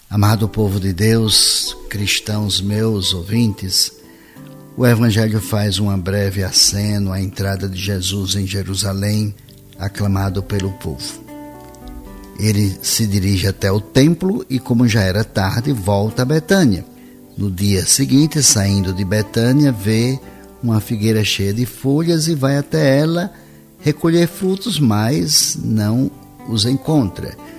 Amado povo de Deus, cristãos meus ouvintes, o Evangelho faz uma breve aceno à entrada de Jesus em Jerusalém, aclamado pelo povo. Ele se dirige até o templo e, como já era tarde, volta a Betânia. No dia seguinte, saindo de Betânia, vê uma figueira cheia de folhas e vai até ela recolher frutos, mas não os encontra.